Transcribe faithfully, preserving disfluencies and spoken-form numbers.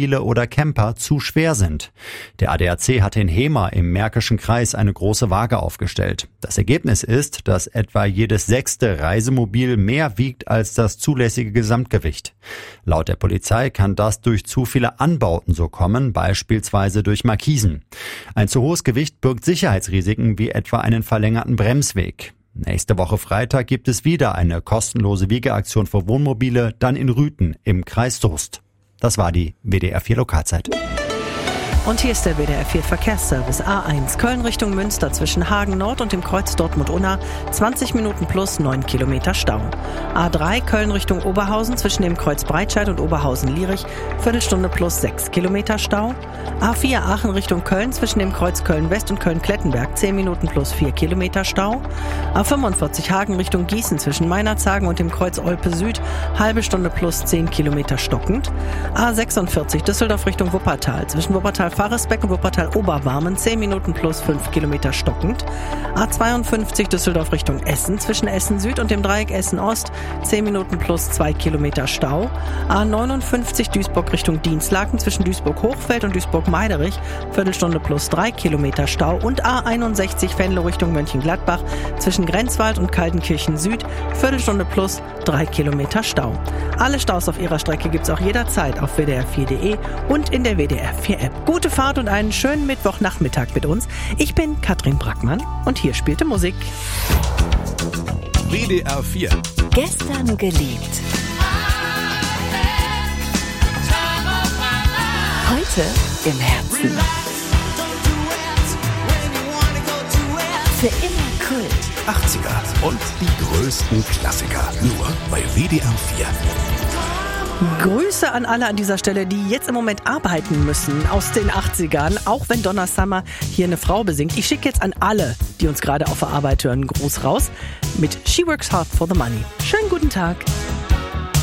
Wohnmobile oder Camper zu schwer sind. Der A D A C hat in Hemer im Märkischen Kreis eine große Waage aufgestellt. Das Ergebnis ist, dass etwa jedes sechste Reisemobil mehr wiegt als das zulässige Gesamtgewicht. Laut der Polizei kann das durch zu viele Anbauten so kommen, beispielsweise durch Markisen. Ein zu hohes Gewicht birgt Sicherheitsrisiken wie etwa einen verlängerten Bremsweg. Nächste Woche Freitag gibt es wieder eine kostenlose Wiegeaktion für Wohnmobile, dann in Rüthen im Kreis Soest. Das war die W D R vier Lokalzeit. Und hier ist der W D R vier Verkehrsservice. A eins Köln Richtung Münster zwischen Hagen Nord und dem Kreuz Dortmund-Unna zwanzig Minuten plus neun Kilometer Stau. A drei Köln Richtung Oberhausen zwischen dem Kreuz Breitscheid und Oberhausen-Lierich Viertelstunde plus sechs Kilometer Stau. A vier Aachen Richtung Köln zwischen dem Kreuz Köln-West und Köln-Klettenberg zehn Minuten plus vier Kilometer Stau. A fünfundvierzig Hagen Richtung Gießen zwischen Meinerzhagen und dem Kreuz Olpe Süd halbe Stunde plus zehn Kilometer stockend. A sechsundvierzig Düsseldorf Richtung Wuppertal zwischen Wuppertal Faresbeck und Wuppertal-Oberbarmen zehn Minuten plus fünf Kilometer stockend. A zweiundfünfzig Düsseldorf Richtung Essen zwischen Essen Süd und dem Dreieck Essen Ost zehn Minuten plus zwei Kilometer Stau. A neunundfünfzig Duisburg Richtung Dienstlaken zwischen Duisburg-Hochfeld und Duisburg-Meiderich Viertelstunde plus drei Kilometer Stau. Und A einundsechzig Venlo Richtung Mönchengladbach zwischen Grenzwald und Kaltenkirchen Süd Viertelstunde plus drei Kilometer Stau. Alle Staus auf ihrer Strecke gibt's auch jederzeit auf w d r vier punkt d e und in der W D R vier App. Gute Fahrt und einen schönen Mittwochnachmittag mit uns. Ich bin Katrin Brackmann und hier spielte Musik. W D R vier. Gestern geliebt. Heute im Herzen. Für immer Kult. achtziger und die größten Klassiker. Nur bei W D R vier. Grüße an alle an dieser Stelle, die jetzt im Moment arbeiten müssen aus den achtzigern, auch wenn Donna Summer hier eine Frau besingt. Ich schicke jetzt an alle, die uns gerade auf der Arbeit hören, einen Gruß raus mit She Works Hard for the Money. Schönen guten Tag.